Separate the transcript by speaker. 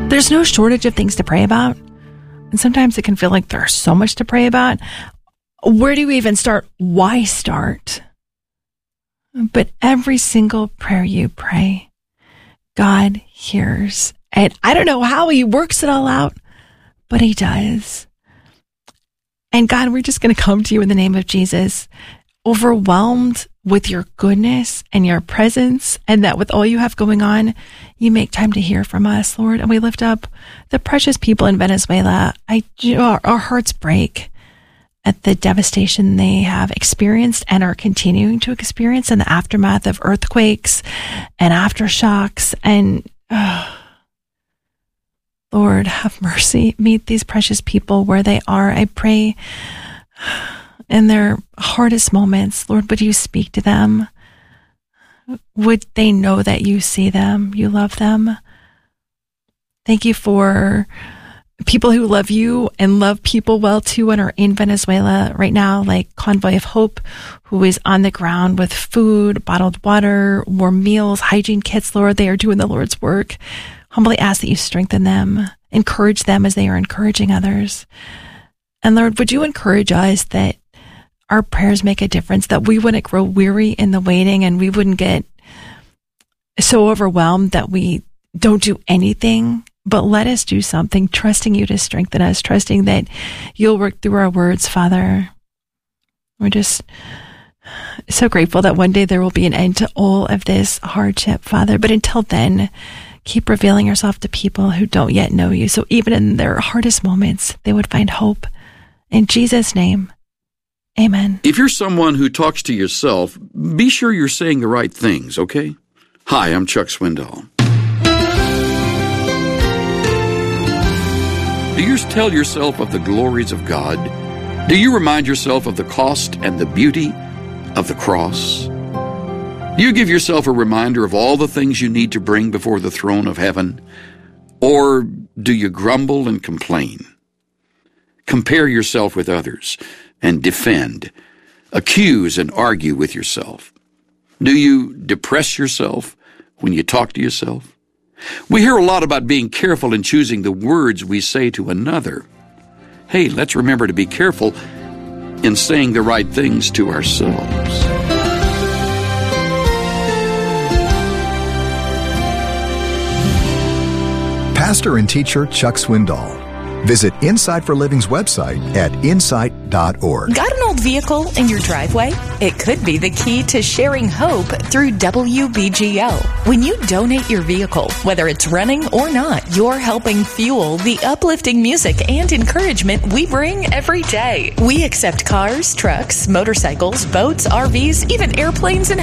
Speaker 1: There's no shortage of things to pray about. And sometimes it can feel like there's so much to pray about. Where do we even start? Why start? But every single prayer you pray, God hears. And I don't know how he works it all out, but he does. And God, we're just going to come to you in the name of Jesus, overwhelmed with your goodness and your presence, and that with all you have going on, you make time to hear from us, Lord. And we lift up the precious people in Venezuela. Our hearts break at the devastation they have experienced and are continuing to experience in the aftermath of earthquakes and aftershocks. And Lord, have mercy. Meet these precious people where they are. I pray in their hardest moments, Lord, would you speak to them? Would they know that you see them, you love them? Thank you for people who love you and love people well too and are in Venezuela right now, like Convoy of Hope, who is on the ground with food, bottled water, warm meals, hygiene kits. Lord, they are doing the Lord's work. Humbly ask that you strengthen them, encourage them as they are encouraging others. And Lord, would you encourage us that our prayers make a difference, that we wouldn't grow weary in the waiting and we wouldn't get so overwhelmed that we don't do anything, but let us do something, trusting you to strengthen us, trusting that you'll work through our words, Father. We're just so grateful that one day there will be an end to all of this hardship, Father. But until then, keep revealing yourself to people who don't yet know you. So even in their hardest moments, they would find hope. In Jesus' name, amen.
Speaker 2: If you're someone who talks to yourself, be sure you're saying the right things, okay? Hi, I'm Chuck Swindoll. Do you tell yourself of the glories of God? Do you remind yourself of the cost and the beauty of the cross? Do you give yourself a reminder of all the things you need to bring before the throne of heaven? Or do you grumble and complain? Compare yourself with others and defend, accuse and argue with yourself. Do you depress yourself when you talk to yourself? We hear a lot about being careful in choosing the words we say to another. Hey, let's remember to be careful in saying the right things to ourselves.
Speaker 3: Pastor and teacher Chuck Swindoll. Visit Insight for Living's website at insight.org.
Speaker 4: Got an old vehicle in your driveway? It could be the key to sharing hope through WBGO. When you donate your vehicle, whether it's running or not, you're helping fuel the uplifting music and encouragement we bring every day. We accept cars, trucks, motorcycles, boats, RVs, even airplanes and